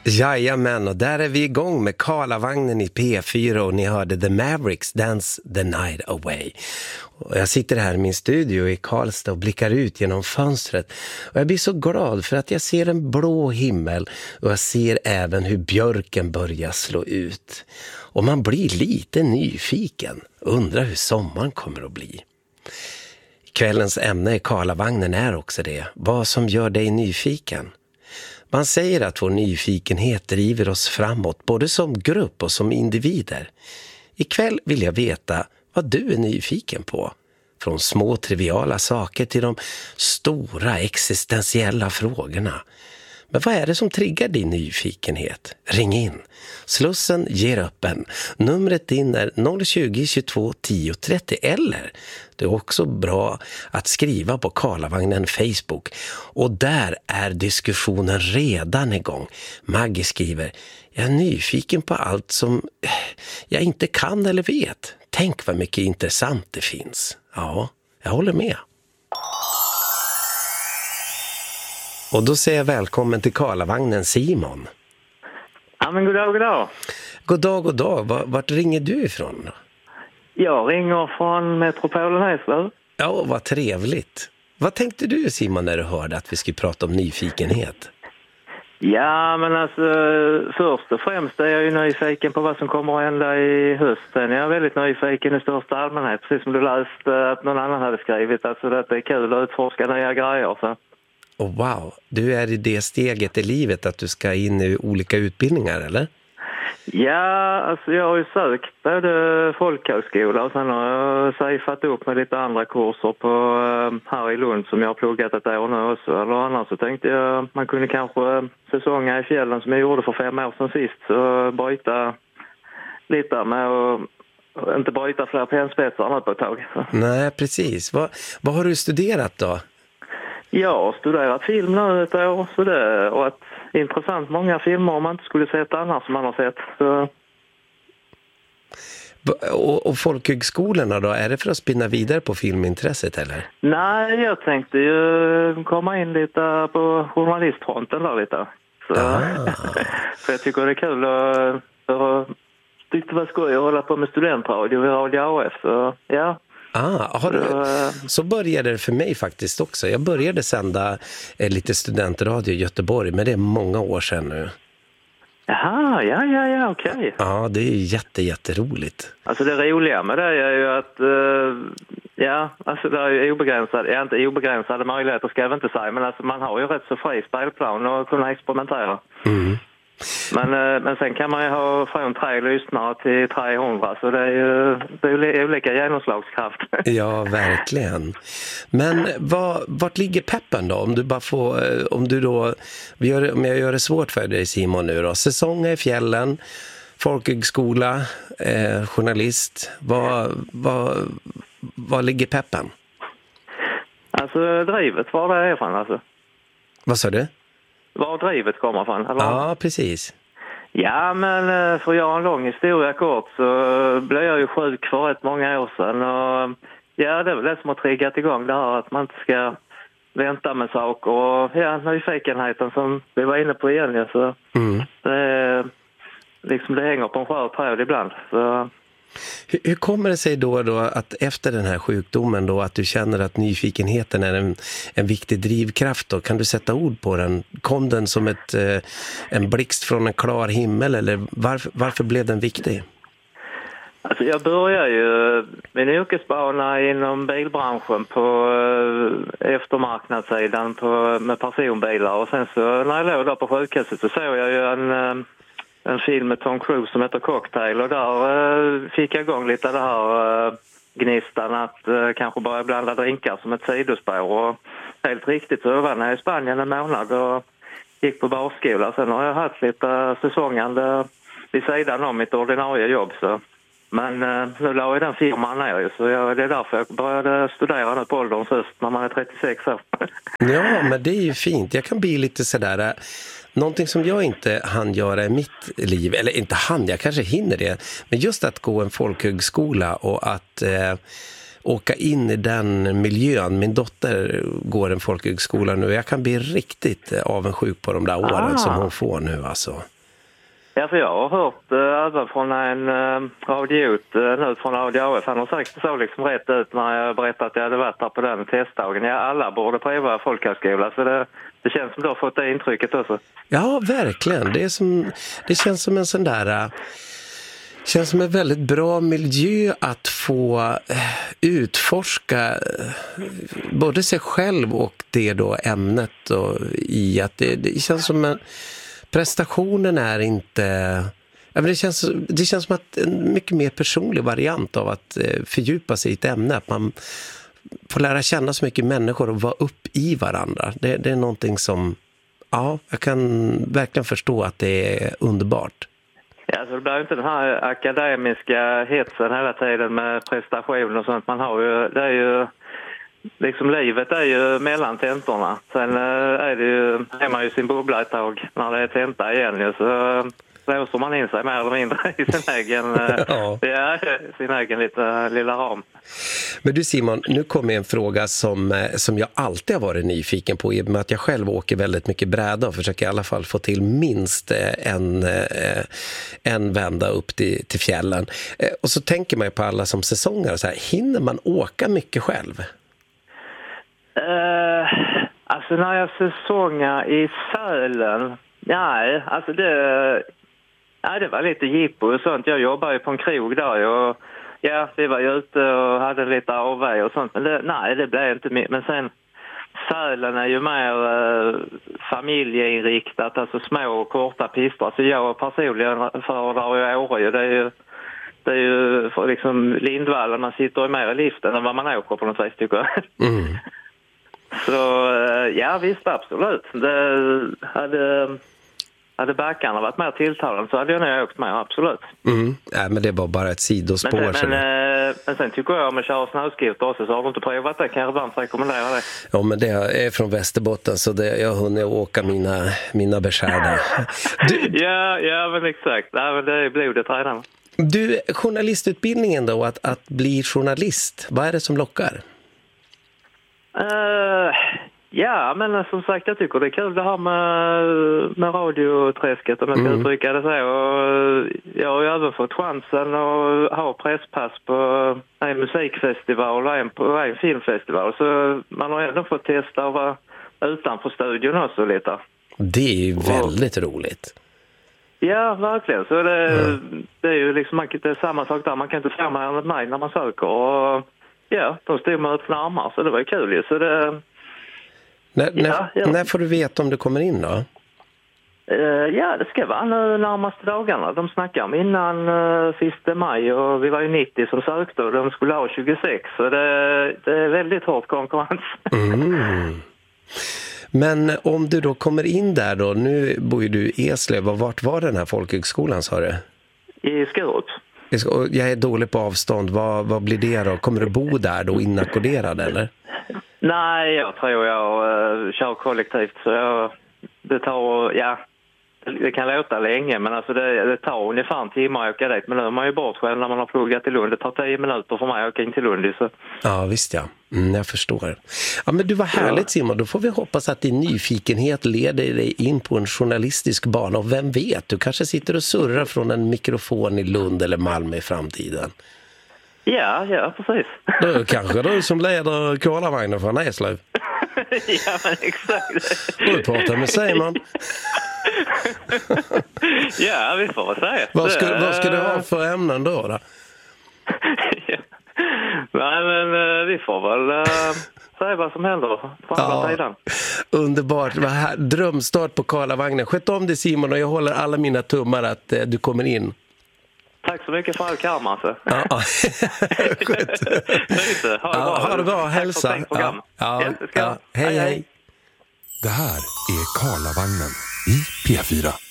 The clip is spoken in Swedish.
Jajamän, och där är vi igång med Karlavagnen i P4 och ni hörde The Mavericks Dance the Night Away. Och jag sitter här i min studio i Karlstad och blickar ut genom fönstret och jag blir så glad för att jag ser en blå himmel och jag ser även hur björken börjar slå ut. Och man blir lite nyfiken, undrar hur sommaren kommer att bli. Kvällens ämne i Karlavagnen är också det, vad som gör dig nyfiken. Man säger att vår nyfikenhet driver oss framåt, både som grupp och som individer. Ikväll vill jag veta vad du är nyfiken på. Från små triviala saker till de stora existentiella frågorna. Men vad är det som triggar din nyfikenhet? Ring in. Slussen ger öppen. Numret in är 020 22 10 30 eller det är också bra att skriva på Karlavagnen Facebook. Och där är diskussionen redan igång. Maggie skriver: jag är nyfiken på allt som jag inte kan eller vet. Tänk vad mycket intressant det finns. Ja, jag håller med. Och då säger jag välkommen till Karlavagnen, Simon. Ja, men god dag, god dag. God dag. Vart ringer du ifrån då? Jag ringer från Metropolen Häslöv. Ja, vad trevligt. Vad tänkte du, Simon, när du hörde att vi skulle prata om nyfikenhet? Ja, men alltså först och främst är jag ju nyfiken på vad som kommer att hända i hösten. Jag är väldigt nyfiken i största allmänhet, precis som du läste att någon annan hade skrivit. Alltså att det är kul att utforska nya grejer, så. Och wow, du är i det steget i livet att du ska in i olika utbildningar, eller? Ja, alltså jag har ju sökt både folkhögskola och sen har jag sejfat upp med lite andra kurser på här i Lund som jag har pluggat ett år nu också. Eller annars så tänkte jag man kunde kanske säsonga i fjällen som jag gjorde för 5 år sedan sist, så bryta lite med och inte bryta fler penspetsar på ett tag. Nej, precis. Vad har du studerat då? Jag har studerat film nu ett år, så det och att intressant många filmer om man inte skulle sett annars som man har sett. Så. Och folkhögskolorna då, är det för att spinna vidare på filmintresset eller? Nej, jag tänkte ju komma in lite på journalistfronten där lite. Så. För jag tycker det är kul och tyckte det var skoj att hålla på med studentradio vid Radio AF. Så ja. Så började det för mig faktiskt också. Jag började sända lite studentradio i Göteborg, men det är många år sedan nu. Jaha, ja, okej. Ja, det är jätteroligt. Alltså det roliga med det är ju att, alltså det är ju inte obegränsade möjligheter ska jag inte säga, men alltså man har ju rätt så fri spelplan och kunna experimentera. Mm. Men sen kan man ju ha från 3 lyssnare till 300, så det är olika genomslagskraft. Ja, verkligen. Men vart ligger peppen då? Om jag gör det svårt för dig, Simon, nu då. Säsonga i fjällen, folkhögskola, journalist. Var ligger peppen? Alltså drivet, var det är från alltså. Vad sa du? Var drivet kommer från? Eller? Ja, precis. Ja, men för att göra en lång historia kort så blev jag ju sjuk för rätt många år sedan. Och ja, det är väl det som har triggat igång det här att man inte ska vänta med saker. Och ja, nyfikenheten som vi var inne på igen. Ja, så det hänger på en skör tråd ibland. Så. Hur kommer det sig då att efter den här sjukdomen då att du känner att nyfikenheten är en viktig drivkraft då? Kan du sätta ord på den? Kom den som en blixt från en klar himmel eller varför blev den viktig? Alltså jag började ju min yrkesbana inom bilbranschen på eftermarknadssidan med personbilar och sen så när jag låg där på sjukhuset så såg jag ju en film med Tom Cruise som heter Cocktail och där fick jag igång lite det här gnistan att kanske börja blanda drinkar som ett sidospår och helt riktigt så var jag i Spanien en månad och gick på barskola. Sen har jag haft lite säsongande vid sidan om mitt ordinarie jobb så. Men nu la jag den firman ner ju, så det är därför jag började studera nu på ålderns höst när man är 36 år. Ja, men det är ju fint. Jag kan bli lite sådär. Någonting som jag inte hann göra i mitt liv, eller inte jag kanske hinner det, men just att gå en folkhögskola och att åka in i den miljön. Min dotter går en folkhögskola nu och jag kan bli riktigt avundsjuk på de där åren som hon får nu alltså. Ja, för jag har hört även från en radiot nu från ADAF. Han har sagt så liksom rätt ut när jag berättade att jag hade varit här på den testdagen. Ja, alla borde pröva folkhögskola, så det känns som du har fått det intrycket också. Ja, verkligen. Det känns som en sån där... känns som en väldigt bra miljö att få utforska både sig själv och det då ämnet, och i att det känns som en prestationen är inte... Ja, men det känns som att en mycket mer personlig variant av att fördjupa sig i ett ämne, att man får lära känna så mycket människor och vara upp i varandra. Det är någonting som, ja, jag kan verkligen förstå att det är underbart. Ja, så det blir inte den här akademiska hetsen hela tiden med prestation och sånt. Man har ju, det är ju liksom, livet är ju mellan tentorna. Sen är man ju sin bubbla ett tag när det är tenta igen ju, så låser man in sig mer eller mindre i sin egen, sin egen lilla ram. Men du Simon, nu kommer en fråga som jag alltid har varit nyfiken på, i och med att jag själv åker väldigt mycket bräda och försöker i alla fall få till minst en vända upp till fjällen. Och så tänker man ju på alla som säsonger, så här, hinner man åka mycket själv? Alltså när jag säsongar i Sälen, nej, alltså det var lite jippo och sånt. Jag jobbar ju på en krog där och ja, vi var ju ute och hade lite avväg och sånt. Men det blev inte mycket. Men sen, Sälen är ju mer familjeinriktat, alltså små och korta pister. Alltså jag personligen föredrar ju Åre. Det är ju för liksom Lindvallen, man sitter ju mer i liften än vad man åker på något vis, tycker jag. Mm. Så ja, visst, absolut. Hade backarna varit mer tilltalande så hade jag nog åkt med, absolut. Nej, men det var bara ett sidospår. Men sen tycker jag om att köra snöskoter också, så har du inte provat det, kan jag varmt rekommendera det. Ja, men det är från Västerbotten, så jag har hunnit åka mina beskärda. Ja, men exakt. Ja, men det är blodet redan. Du, journalistutbildningen då, att bli journalist, vad är det som lockar? Ja, men som sagt, jag tycker det är kul det här med radioträsket, om jag ska uttrycka det så. Och jag har ju även fått chansen att ha presspass på en musikfestival och en filmfestival. Så man har ändå fått testa att vara utanför studion också lite. Det är ju väldigt roligt. Ja, verkligen. Så det är ju liksom det är samma sak där. Man kan inte få mer än mig när man söker. Och ja, de stod med öppna armar, så det var ju kul ju. Så det... När får du veta om du kommer in då? Ja, det ska vara nu närmaste dagarna. De snackar om innan 1 maj och vi var ju 90 som sökte och de skulle ha 26. Så det är väldigt hård konkurrens. Men om du då kommer in där då, nu bor ju du i Eslöv, och vart var den här folkhögskolan, sa du? I Skurup. Jag är dålig på avstånd, vad blir det då? Kommer du bo där då inackorderad eller? Nej, jag tror jag kör kollektivt, så det tar, ja, det kan låta länge, men alltså det tar ungefär en timme att åka dit. Men nu är man ju bort själv när man har pluggat till Lund. Det tar 10 minuter för mig att åka in till Lund. Så. Ja, visst ja. Jag förstår. Ja, men du var härligt Simon. Då får vi hoppas att din nyfikenhet leder dig in på en journalistisk bana. Och vem vet, du kanske sitter och surrar från en mikrofon i Lund eller Malmö i framtiden. Ja, precis. Då kanske du som leder Karlavagnen från Eslöv. Ja, men exakt. Du pratar med Simon. Ja, vi får säga. Vad ska du ha för ämnen då? Ja. Nej, men vi får väl säga vad som händer på andra sidan. Underbart. Drömstart på Karlavagnen. Sköt om dig Simon, och jag håller alla mina tummar att du kommer in. Tack så mycket för all karma alltså. Ja. Ha det bra, hälsa. Ja. Hej. Det här är Karlavagnen i P4.